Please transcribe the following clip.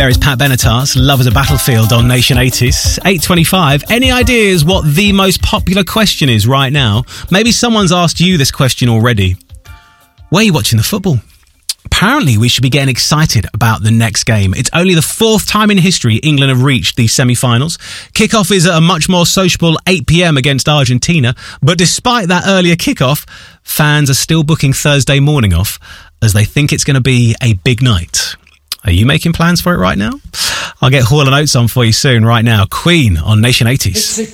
There is Pat Benatar's Love is a Battlefield on Nation 80s. 8:25. Any ideas what the most popular question is right now? Maybe someone's asked you this question already. Where are you watching the football? Apparently, we should be getting excited about the next game. It's only the fourth time in history England have reached the semi-finals. Kickoff is at a much more sociable 8 p.m. against Argentina. But despite that earlier kickoff, fans are still booking Thursday morning off as they think it's going to be a big night. Are you making plans for it right now? I'll get Hall & Oates on for you soon, right now. Queen on Nation 80s.